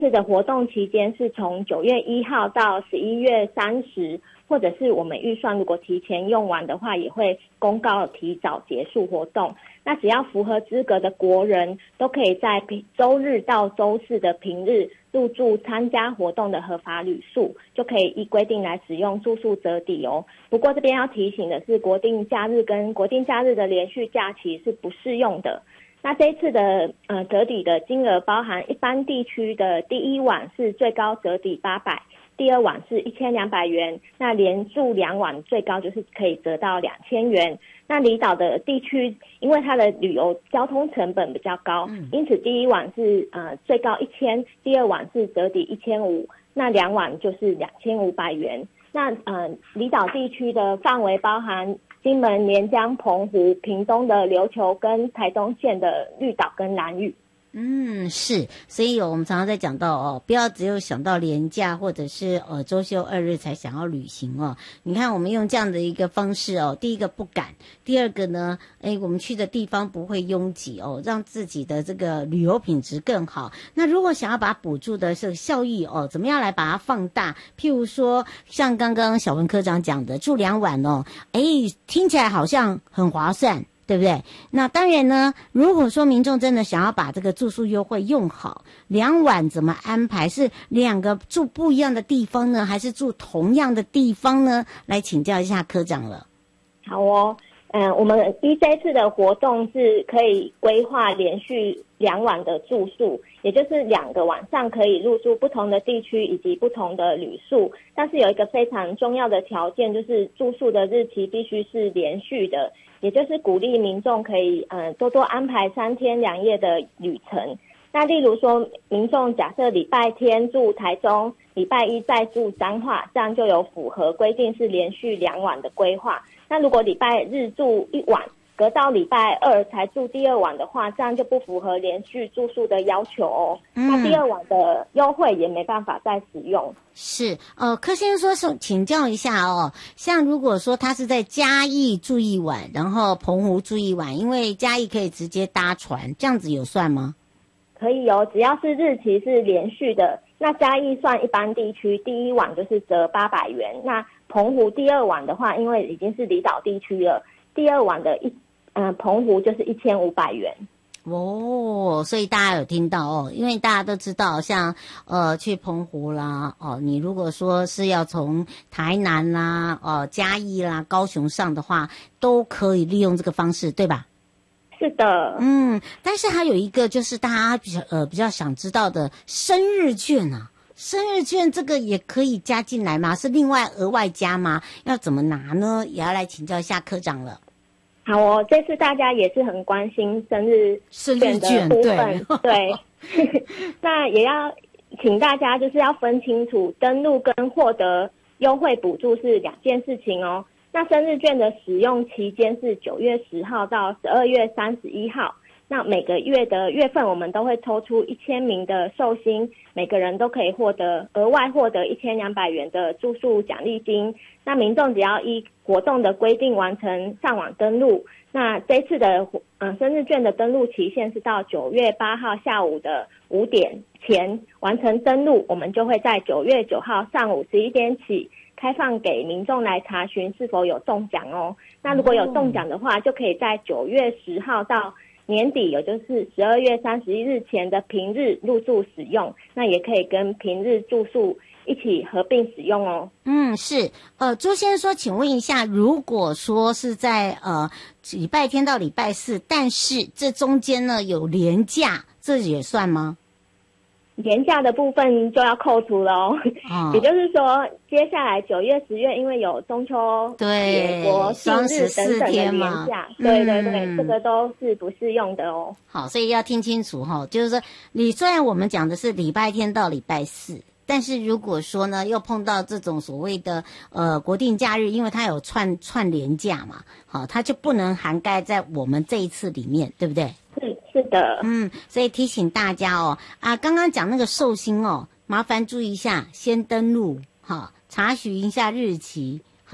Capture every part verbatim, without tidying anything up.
次的活动期间是从九月一号到十一月三十，或者是我们预算如果提前用完的话，也会公告提早结束活动。那只要符合资格的国人都可以在周日到周四的平日入住参加活动的合法旅宿，就可以依规定来使用住宿折抵哦。不过这边要提醒的是，国定假日跟国定假日的连续假期是不适用的。那这一次的呃折抵的金额包含一般地区的第一晚是最高折抵八百，第二晚是一千两百元，那连住两晚最高就是可以折到两千元。那离岛的地区，因为它的旅游交通成本比较高，嗯、因此第一晚是呃最高一千，第二晚是折抵一千五，那两晚就是两千五百元。那呃离岛地区的范围包含金门、连江、澎湖、屏东的琉球跟台东县的绿岛跟兰屿。 嗯，是，所以我们常常在讲到哦，不要只有想到连假或者是呃周休二日才想要旅行哦。你看我们用这样的一个方式哦，第一个不赶，第二个呢，哎，我们去的地方不会拥挤哦，让自己的这个旅游品质更好。那如果想要把补助的这个效益哦，怎么样来把它放大？譬如说，像刚刚小文科长讲的，住两晚哦，哎，听起来好像很划算。对不对？那当然呢，如果说民众真的想要把这个住宿优惠用好，两晚怎么安排？是两个住不一样的地方呢，还是住同样的地方呢？来请教一下科长了。 好哦，嗯、呃，我们依这次的活动是可以规划连续两晚的住宿，也就是两个晚上可以入住不同的地区以及不同的旅宿，但是有一个非常重要的条件，就是住宿的日期必须是连续的。也就是鼓励民众可以呃多多安排三天两夜的旅程。那例如说，民众假设礼拜天住台中，礼拜一再住彰化，这样就有符合规定是连续两晚的规划。那如果礼拜日住一晚，隔到礼拜二才住第二晚的话，这样就不符合连续住宿的要求哦。嗯、那第二晚的优惠也没办法再使用。 是，呃，柯先生说，请教一下哦，像如果说他是在嘉义住一晚，然后澎湖住一晚，因为嘉义可以直接搭船，这样子有算吗？ 可以哦，只要是日期是连续的，那嘉义算一般地区，第一晚就是折八百元。那澎湖第二晚的话，因为已经是离岛地区了，第二晚的一嗯、呃、澎湖就是一千五百元。 哦，所以大家有听到哦，因为大家都知道，像呃去澎湖啦，哦，你如果说是要从台南啦、哦嘉义啦、高雄上的话，都可以利用这个方式，对吧？ 是的， 嗯，但是还有一个就是大家比较呃比较想知道的生日券啊，生日券这个也可以加进来吗？是另外额外加吗？要怎么拿呢？也要来请教一下科长了。 好哦，这次大家也是很关心生日券的部分，对，对那也要请大家就是要分清楚，登录跟获得优惠补助是两件事情哦。那生日券的使用期间是九月十号到十二月三十一号。那每个月的月份我们都会抽出一千名的寿星，每个人都可以获得额外获得一千两百元的住宿奖励金。那民众只要依活动的规定完成上网登录，那这次的呃生日券的登录期限是到九月八号下午的五点前完成登录，我们就会在九月九号上午十一点起开放给民众来查询是否有中奖哦。那如果有中奖的话，就可以在九月十号到年底，也就是十二月三十一日前的平日入住使用，那也可以跟平日住宿一起合并使用哦。 嗯，是。呃，朱先生说，请问一下，如果说是在呃礼拜天到礼拜四，但是这中间呢有连假，这也算吗？ 连假的部分就要扣除了哦，哦也就是说，接下来九月、十月，因为有中秋节、国庆日等等的连假，对对对、嗯，这个都是不适用的哦。 好，所以要听清楚哈、哦，就是说，你虽然我们讲的是礼拜天到礼拜四，但是如果说呢，又碰到这种所谓的呃国定假日，因为它有串串连假嘛，好，它就不能涵盖在我们这一次里面，对不对？ 是是的， 嗯，所以提醒大家哦，啊，刚刚讲那个寿星哦，麻烦注意一下，先登录，好，查询一下日期，好，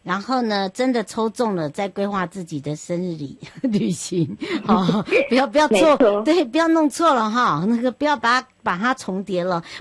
然后呢，真的抽中了，再规划自己的生日旅旅行，哦，不要不要错，对，不要弄错了哈，那个不要把它把它重叠了，